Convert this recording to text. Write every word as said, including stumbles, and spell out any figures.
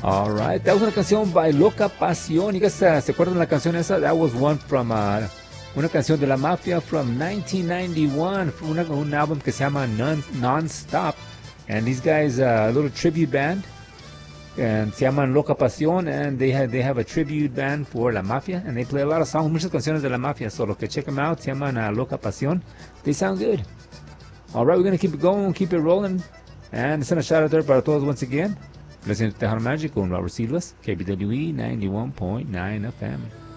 Alright, that was una canción by Loca Pasión. You guys uh, se acuerdan la canción esa? That was one from uh, una canción de la Mafia from nineteen ninety-one, from una, un album que se llama Non, Non-Stop. And these guys, uh, a little tribute band, and se llaman Loca Pasión, and they have, they have a tribute band for La Mafia, and they play a lot of songs, muchas canciones de La Mafia, so los que check them out, se llaman uh, Loca Pasión. They sound good. Alright, we're going to keep it going, keep it rolling, and send a shout out there para todos once again. Listening to Tejano Magic con Robert Silvas, K B W E ninety-one point nine F M.